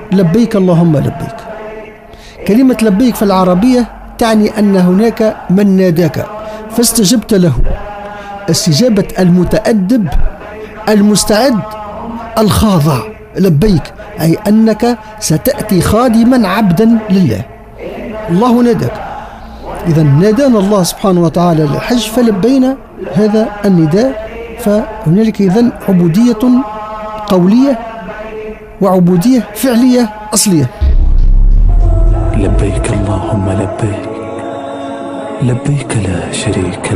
لبيك اللهم لبيك. كلمة لبيك في العربية تعني أن هناك من ناداك فاستجبت له، استجابة المتأدب المستعد الخاضع. لبيك أي أنك ستأتي خادما عبدا لله. الله ناداك، إذا نادانا الله سبحانه وتعالى للحج فلبينا هذا النداء. فهنالك إذن عبودية قولية وعبودية فعلية أصلية. لبيك اللهم لبيك، لبيك لا شريك